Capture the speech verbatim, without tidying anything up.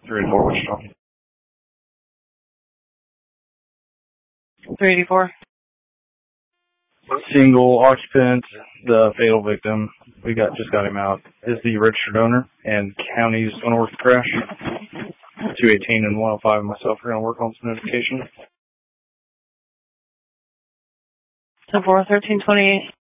three eighty-four, Wichita. three eighty-four. Single occupant, the fatal victim. We got just got him out. Is the registered owner, and county's going to work the crash. two eighteen and one oh five and myself are going to work on some notification. ten four, thirteen twenty-eight.